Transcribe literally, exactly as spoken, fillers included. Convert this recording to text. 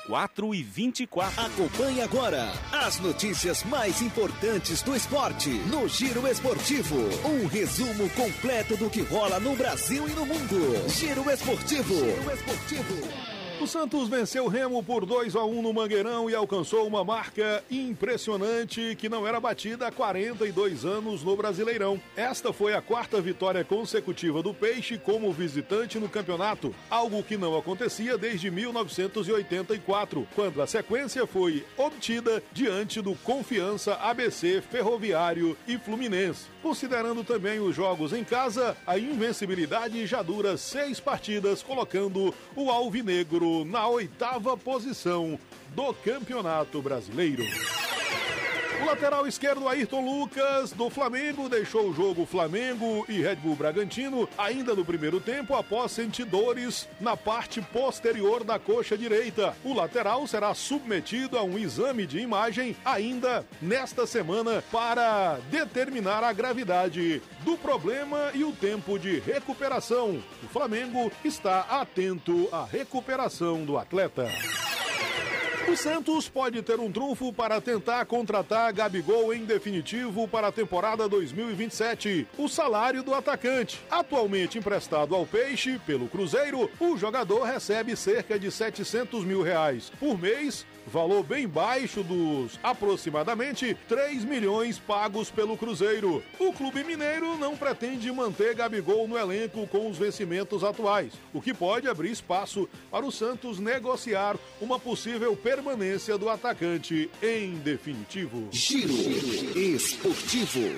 quatro e vinte e quatro. Acompanhe agora as notícias mais importantes do esporte no Giro Esportivo. Um resumo completo do que rola no Brasil e no mundo. Giro Esportivo. Giro Esportivo. O Santos venceu o Remo por dois a um no Mangueirão e alcançou uma marca impressionante que não era batida há quarenta e dois anos no Brasileirão. Esta foi a quarta vitória consecutiva do Peixe como visitante no campeonato, algo que não acontecia desde mil novecentos e oitenta e quatro, quando a sequência foi obtida diante do Confiança, A B C, Ferroviário e Fluminense. Considerando também os jogos em casa, a invencibilidade já dura seis partidas, colocando o Alvinegro na oitava posição do Campeonato Brasileiro. O lateral esquerdo Ayrton Lucas, do Flamengo, deixou o jogo Flamengo e Red Bull Bragantino ainda no primeiro tempo após sentir dores na parte posterior da coxa direita. O lateral será submetido a um exame de imagem ainda nesta semana para determinar a gravidade do problema e o tempo de recuperação. O Flamengo está atento à recuperação do atleta. O Santos pode ter um trunfo para tentar contratar Gabigol em definitivo para a temporada dois mil e vinte e sete. O salário do atacante, atualmente emprestado ao Peixe pelo Cruzeiro, o jogador recebe cerca de setecentos mil reais por mês, valor bem baixo dos aproximadamente três milhões pagos pelo Cruzeiro. O clube mineiro não pretende manter Gabigol no elenco com os vencimentos atuais, o que pode abrir espaço para o Santos negociar uma possível permanência do atacante em definitivo. Giro Esportivo.